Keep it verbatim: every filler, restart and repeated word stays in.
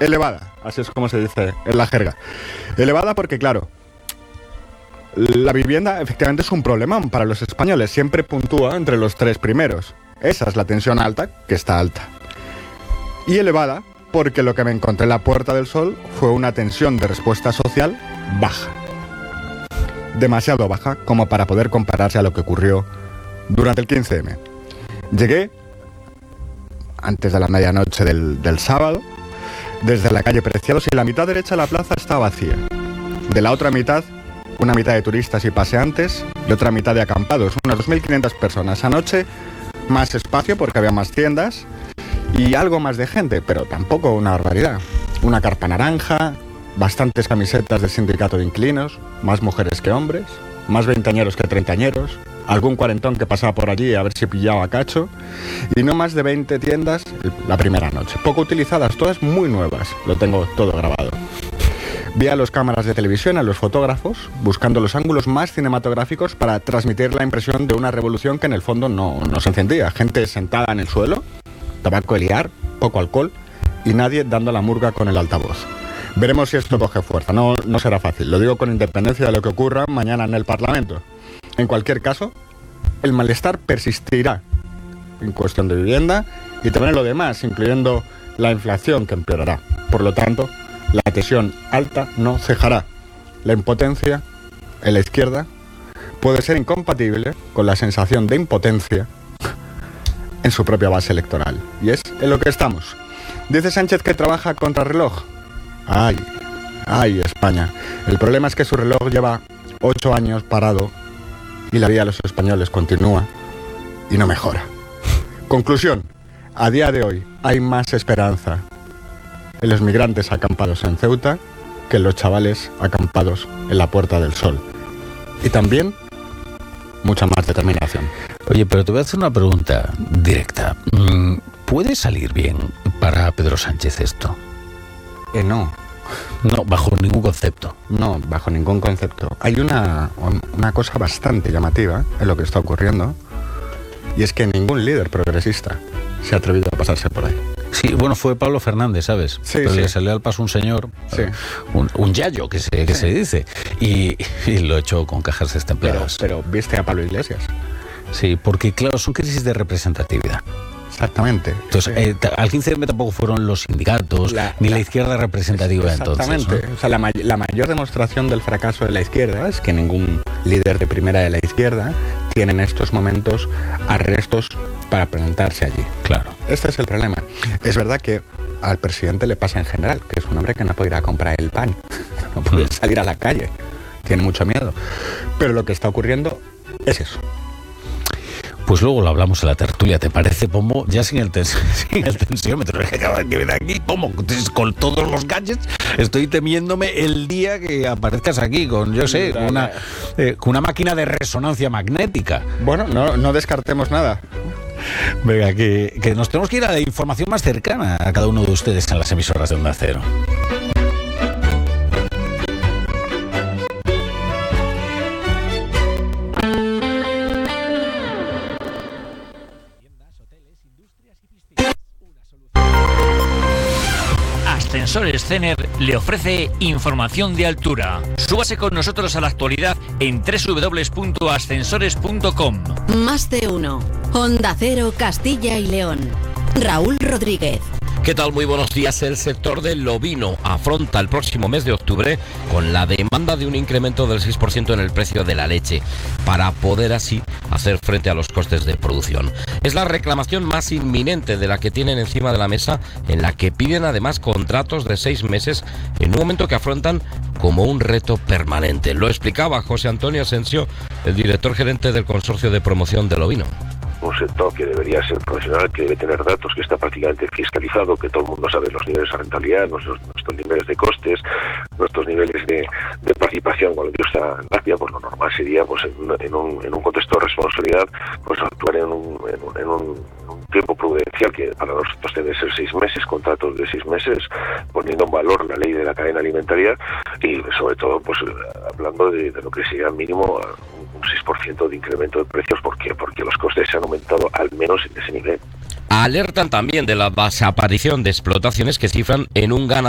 elevada, así es como se dice en la jerga. Elevada porque, claro, la vivienda efectivamente es un problema para los españoles, siempre puntúa entre los tres primeros. Esa es la tensión alta, que está alta. Y elevada porque lo que me encontré en la Puerta del Sol fue una tensión de respuesta social baja. Demasiado baja como para poder compararse a lo que ocurrió durante el quince eme. Llegué antes de la medianoche del, del sábado, desde la calle Preciados, y la mitad derecha de la plaza está vacía. De la otra mitad, una mitad de turistas y paseantes y otra mitad de acampados, unas dos mil quinientas personas. Anoche, más espacio porque había más tiendas y algo más de gente, pero tampoco una barbaridad. Una carpa naranja, bastantes camisetas del sindicato de inquilinos, más mujeres que hombres, más veinteañeros que treintañeros, algún cuarentón que pasaba por allí a ver si pillaba cacho, y no más de veinte tiendas la primera noche, poco utilizadas, todas muy nuevas, lo tengo todo grabado. Vi a los cámaras de televisión, a los fotógrafos, buscando los ángulos más cinematográficos para transmitir la impresión de una revolución que en el fondo no, no se encendía. Gente sentada en el suelo, tabaco eliar, poco alcohol y nadie dando la murga con el altavoz. Veremos si esto coge fuerza, no, no será fácil, lo digo con independencia de lo que ocurra mañana en el Parlamento. En cualquier caso, el malestar persistirá en cuestión de vivienda y también en lo demás, incluyendo la inflación que empeorará. Por lo tanto, la tensión alta no cejará. La impotencia en la izquierda puede ser incompatible con la sensación de impotencia en su propia base electoral. Y es en lo que estamos. Dice Sánchez que trabaja contra reloj. Ay, ay, España. El problema es que su reloj lleva ocho años parado y la vida de los españoles continúa y no mejora. Conclusión. A día de hoy hay más esperanza en los migrantes acampados en Ceuta que en los chavales acampados en la Puerta del Sol. Y también mucha más determinación. Oye, pero te voy a hacer una pregunta directa. ¿Puede salir bien para Pedro Sánchez esto? Eh, no. No, bajo ningún concepto. No, bajo ningún concepto. Hay una, una cosa bastante llamativa en lo que está ocurriendo, y es que ningún líder progresista se ha atrevido a pasarse por ahí. Sí, bueno, fue Pablo Fernández, ¿sabes? Sí, Pero sí. le salió al paso un señor, sí. un, un yayo que se, que sí. se dice, y, y lo echó con cajas destempladas. Pero, pero viste a Pablo Iglesias. Sí, porque claro, son crisis de representatividad. Exactamente. Entonces, sí. eh, al quince eme tampoco fueron los sindicatos, la, ni la, la izquierda representativa entonces. Exactamente. ¿No? O sea, la, may- la mayor demostración del fracaso de la izquierda es que ningún líder de primera de la izquierda tiene en estos momentos arrestos para presentarse allí. Claro. Este es el problema. Es verdad que al presidente le pasa en general, que es un hombre que no puede ir a comprar el pan, no puede salir a la calle, tiene mucho miedo. Pero lo que está ocurriendo es eso. Pues luego lo hablamos en la tertulia, ¿te parece, Pomo? Ya sin el, tens- sin el tensiómetro, que acaba de venir aquí, Pomo, con todos los gadgets, estoy temiéndome el día que aparezcas aquí con, yo sé, con una, eh, con una máquina de resonancia magnética. Bueno, no, no descartemos nada. Venga, que, que nos tenemos que ir a la información más cercana a cada uno de ustedes en las emisoras de Onda Cero. Ascensores Cener le ofrece información de altura. Súbase con nosotros a la actualidad en doble u doble u doble u punto ascensores punto com. Más de uno. Onda Cero, Castilla y León. Raúl Rodríguez. ¿Qué tal? Muy buenos días. El sector del ovino afronta el próximo mes de octubre con la demanda de un incremento del seis por ciento en el precio de la leche para poder así hacer frente a los costes de producción. Es la reclamación más inminente de la que tienen encima de la mesa, en la que piden además contratos de seis meses en un momento que afrontan como un reto permanente. Lo explicaba José Antonio Asensio, el director gerente del Consorcio de Promoción del Ovino. Un sector que debería ser profesional, que debe tener datos, que está prácticamente fiscalizado, que todo el mundo sabe los niveles de rentabilidad, nuestros, nuestros niveles de costes, nuestros niveles de, de participación. Cuando Dios está en Latvia, pues lo normal sería, pues en, en, un, en un contexto de responsabilidad, pues actuar en un, en un, en un, en un tiempo prudencial, que para nosotros debe ser seis meses, contratos de seis meses, poniendo en valor la ley de la cadena alimentaria y sobre todo, pues hablando de, de lo que sería mínimo un seis por ciento de incremento de precios. ¿Por qué? Porque los costes se han aumentado al menos en ese nivel. Alertan también de la desaparición de explotaciones que cifran en un ganado